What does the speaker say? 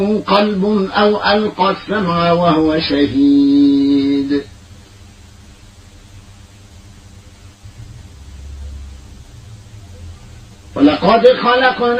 قلب أو ألقى السمع وهو شهيد. ولقد خلقنا